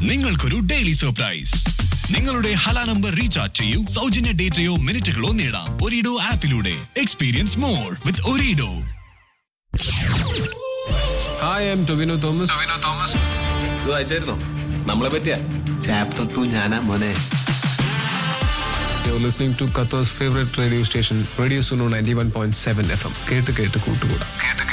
നിങ്ങൾക്കൊരു daily surprise. നിങ്ങളുടെ Hala number recharge ചെയ്യൂ, സൗജന്യ ഡേറ്റയോ മിനിറ്റുകളോ നേടാം ഒരിഡോ ആപ്പിലൂടെ. Experience more with ഒരിഡോ. Hi, I M Tovino Thomas. ഇത് വായിച്ചായിരുന്നോ? നമ്മളെ പറ്റിയ ചാപ്റ്റർ 2 ഞാനാ മോനെ. You're listening to Qatar's favorite radio station, Radio Suno 91.7 FM. കേട്ട് കൂട്ടുകൂടാ.